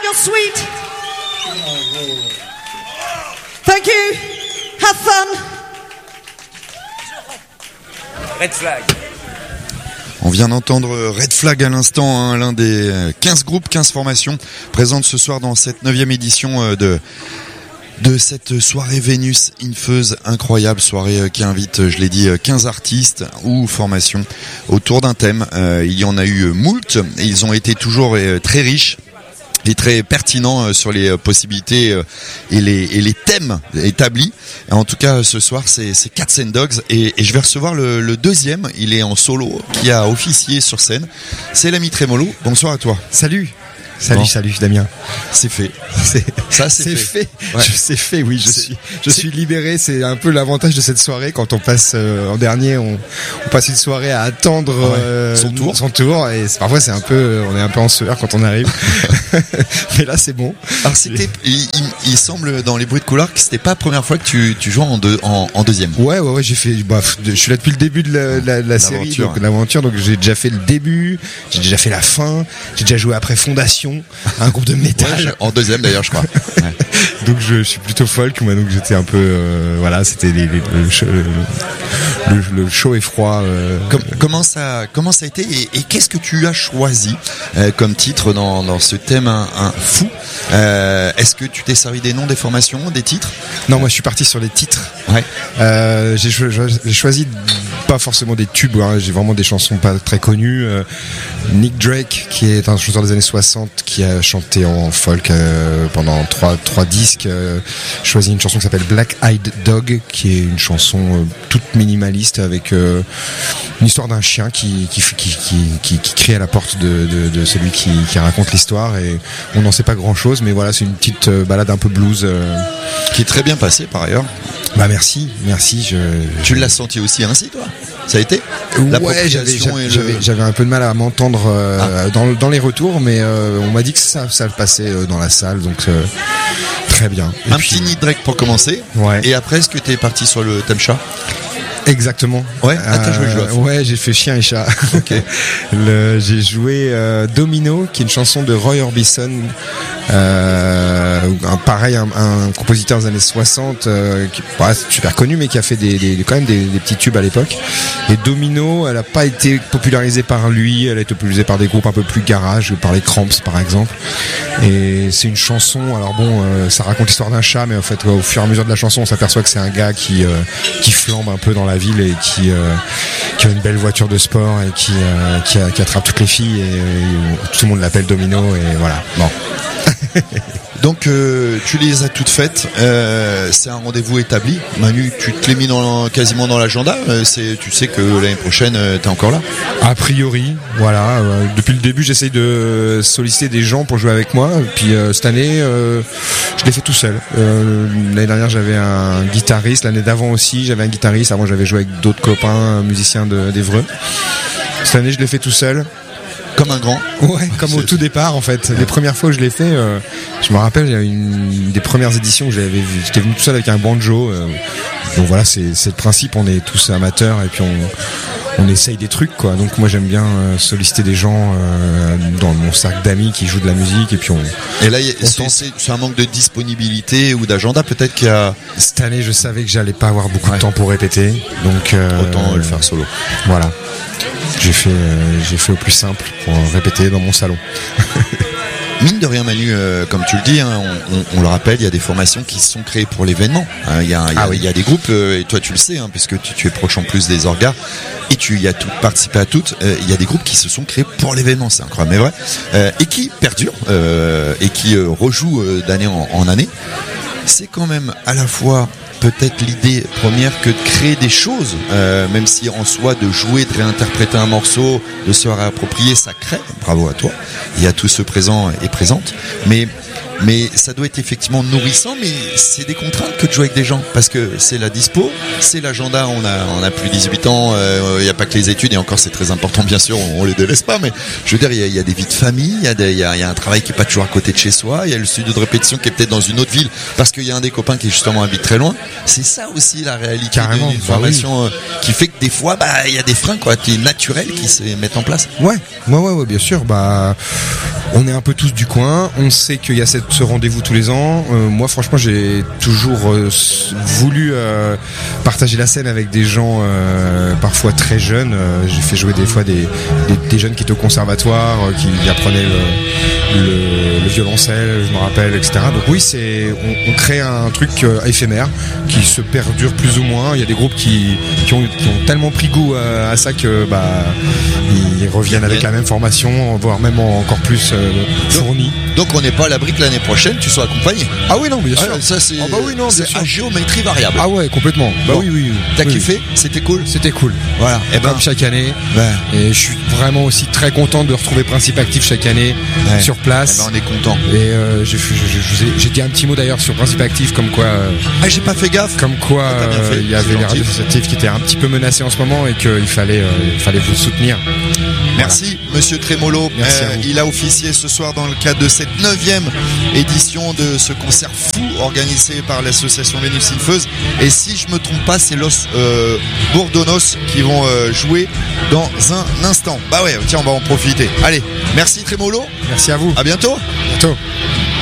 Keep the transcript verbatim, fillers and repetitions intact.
your suite. Thank you. Have fun. Red Flag. On vient d'entendre Red Flag à l'instant, hein, l'un des quinze groupes, quinze formations présentes ce soir dans cette neuvième édition de de cette soirée Vénus Infeuse, incroyable soirée qui invite, je l'ai dit, quinze artistes ou formations autour d'un thème. Euh, il y en a eu moult, et ils ont été toujours très riches et très pertinents sur les possibilités et les, et les thèmes établis. En tout cas, ce soir, c'est, c'est Cats and Dogs, et, et je vais recevoir le, le deuxième, il est en solo, qui a officié sur scène. C'est l'ami Trémolo. Bonsoir à toi. Salut. Salut, bon. salut Damien. C'est fait. C'est, ça, c'est, c'est fait. fait. Ouais. Je, c'est fait, oui. Je c'est, suis, je c'est... suis libéré. C'est un peu l'avantage de cette soirée. Quand on passe euh, en dernier, on, on passe une soirée à attendre ouais. euh, son tour. Son tour. Et c'est, parfois, c'est un peu, on est un peu en sueur quand on arrive. Mais là, c'est bon. Alors, c'était, il, il, il semble dans les bruits de couloir que c'était pas la première fois que tu, tu joues en, deux, en, en deuxième. Ouais, ouais, ouais. J'ai fait. Bah, je suis là depuis le début de la, la, la série, donc hein. l'aventure. Donc, j'ai déjà fait le début. J'ai déjà fait la fin. J'ai déjà joué après Fondation, un groupe de métal. Ouais, en deuxième d'ailleurs, je crois. Ouais. Donc je, je suis plutôt folk, moi, donc j'étais un peu euh, voilà, c'était les, les, le, show, le, le, le chaud et froid. Euh, Com- comment ça comment ça a été, et, et qu'est-ce que tu as choisi euh, comme titre dans dans ce thème un, un fou euh, Est-ce que tu t'es servi des noms des formations, des titres? Non, moi je suis parti sur les titres. Ouais. Euh, j'ai, cho- j'ai choisi pas forcément des tubes, hein, j'ai vraiment des chansons pas très connues. Euh, Nick Drake, qui est un chanteur des années soixante, qui a chanté en folk euh, pendant trois trois disques, euh, choisi une chanson qui s'appelle Black Eyed Dog, qui est une chanson euh, toute minimaliste avec euh, une histoire d'un chien qui qui qui qui, qui, qui crie à la porte de, de, de celui qui, qui raconte l'histoire, et on n'en sait pas grand chose, mais voilà, c'est une petite euh, balade un peu blues euh... qui est très bien passée par ailleurs. Bah merci, merci. Je, tu je... l'as senti aussi ainsi, toi? Ça a été? Ouais, j'avais, j'avais, le... j'avais un peu de mal à m'entendre euh, ah. dans, dans les retours, mais euh, on m'a dit que ça, ça passait euh, dans la salle, donc euh, très bien. Et un puis, petit Nick Drake pour commencer. Ouais. Et après, est-ce que tu es parti sur le thème chat? Exactement. Ouais. Ah, t'as joué, joué à fond. Ouais, j'ai fait chien et chat. Ok. Le, j'ai joué euh, Domino, qui est une chanson de Roy Orbison, euh, un pareil, un, un compositeur des années soixante, euh, qui bah, super connu, mais qui a fait des, des quand même des, des petits tubes à l'époque. Et Domino, elle a pas été popularisée par lui, elle a été popularisée par des groupes un peu plus garage, par les Cramps par exemple. Et c'est une chanson. Alors bon, euh, ça raconte l'histoire d'un chat, mais en fait, au fur et à mesure de la chanson, on s'aperçoit que c'est un gars qui euh, qui flambe un peu dans la ville et qui euh, qui a une belle voiture de sport et qui euh, qui, a, qui attrape toutes les filles, et, et tout le monde l'appelle Domino, et voilà. Bon. Donc euh, tu les as toutes faites, euh, c'est un rendez-vous établi. Manu, tu te l'es mis dans, quasiment dans l'agenda, euh, c'est, tu sais que l'année prochaine euh, t'es encore là? A priori, voilà. Euh, depuis le début, j'essaye de solliciter des gens pour jouer avec moi. Puis euh, cette année, euh, je l'ai fait tout seul. Euh, l'année dernière, j'avais un guitariste. L'année d'avant aussi, j'avais un guitariste. Avant, j'avais joué avec d'autres copains musiciens de, d'Évreux. Cette année, je l'ai fait tout seul. Comme un grand. Ouais, comme au tout départ en fait. Les premières fois que je l'ai fait, euh, je me rappelle, il y a une des premières éditions que j'avais vu, j'étais venu tout seul avec un banjo. Euh, donc voilà, c'est, c'est le principe, on est tous amateurs et puis on, on essaye des trucs quoi. Donc moi j'aime bien euh, solliciter des gens euh, dans mon cercle d'amis qui jouent de la musique, et puis on. Et là, on c'est, c'est, c'est un manque de disponibilité ou d'agenda peut-être qu'il y a. Cette année, je savais que j'allais pas avoir beaucoup ouais. de temps pour répéter, donc euh, autant le faire solo. Voilà. J'ai fait, euh, j'ai fait au plus simple pour répéter dans mon salon. Mine de rien, Manu, euh, comme tu le dis, hein, on, on, on le rappelle, il y a des formations qui se sont créées pour l'événement. Hein, il y a, il y a, ah oui. il y a des groupes, euh, et toi tu le sais, hein, puisque tu, tu es proche en plus des orgas, et tu y as tout participé à toutes. Euh, il y a des groupes qui se sont créés pour l'événement, c'est incroyable, mais vrai, euh, et qui perdurent euh, et qui euh, rejouent euh, d'année en, en année. C'est quand même à la fois peut-être l'idée première que de créer des choses, euh, même si en soi de jouer, de réinterpréter un morceau, de se réapproprier, ça crée. Bravo à toi. Il y a tout ce présent et présente, mais mais ça doit être effectivement nourrissant, mais c'est des contraintes que de jouer avec des gens, parce que c'est la dispo, c'est l'agenda. On a on a plus de dix-huit ans, il euh, y a pas que les études, et encore c'est très important bien sûr, on, on les délaisse pas, mais je veux dire il y a, y a des vies de famille, il y a des il y a, y a un travail qui est pas toujours à côté de chez soi, il y a le studio de répétition qui est peut-être dans une autre ville parce qu'il y a un des copains qui justement habite très loin. C'est ça aussi la réalité Carrément, d'une bah formation oui. euh, qui fait que des fois bah il y a des freins quoi, qui naturels qui se mettent en place. Ouais, ouais, ouais, ouais bien sûr. Bah on est un peu tous du coin. On sait qu'il y a cette, ce rendez-vous tous les ans. Euh, moi, franchement, j'ai toujours euh, voulu euh, partager la scène avec des gens euh, parfois très jeunes. Euh, j'ai fait jouer des fois des, des, des jeunes qui étaient au conservatoire, euh, qui apprenaient le, le, le violoncelle, je me rappelle, et cetera. Donc oui, c'est on, on crée un truc euh, éphémère qui se perdure plus ou moins. Il y a des groupes qui, qui, ont, qui ont tellement pris goût à, à ça que bah ils reviennent avec la même formation, voire même encore plus euh, fournis. Donc on n'est pas à l'abri que l'année prochaine tu sois accompagné. Ah oui non bien sûr. Ah, ça c'est ah bah oui, non, c'est à géométrie variable. Ah ouais complètement. Bah bon. oui oui. T'as oui, kiffé? Oui. C'était cool. C'était cool. Voilà. Et ben, comme chaque année. Ben. Et je suis vraiment aussi très content de retrouver Principe Actif chaque année ouais. sur place. Eh ben, on est content. Et euh, j'ai, j'ai, j'ai dit un petit mot d'ailleurs sur Principe Actif comme quoi. Euh, ah j'ai pas fait gaffe. Comme quoi euh, il y avait les radios associatives qui étaient un petit peu menacées en ce moment et qu'il fallait euh, il fallait vous soutenir. Merci voilà. Monsieur Trémolo. Merci euh, il a officié ce soir dans le cadre de cette neuvième édition de ce concert fou organisé par l'association Vénus Infeuse. Et si je me trompe pas, c'est Los euh, Bourdonos qui vont euh, jouer dans un instant. Bah ouais, tiens, on va en profiter. Allez, merci Trémolo. Merci à vous. À bientôt. À bientôt.